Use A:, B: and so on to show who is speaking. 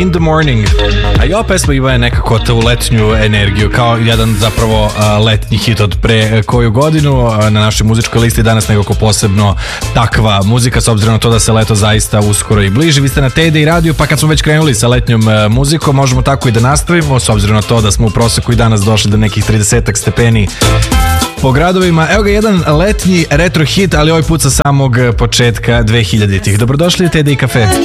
A: In the Morning. A i ova pesma ima nekako tu letnju energiju, kao jedan zapravo letnji hit od pre koju godinu. Na našoj muzičkoj listi danas nekako posebno takva muzika, s obzirom na to da se leto zaista uskoro i bliži. Vi ste na TD i radiju, pa kad smo već krenuli sa letnjom muzikom, možemo tako i da nastavimo, s obzirom na to da smo u proseku i danas došli do nekih 30 stepeni po gradovima. Evo ga jedan letnji retro hit, ali ovaj put sa samog početka 2000-ih. Dobrodošli u TD i kafe.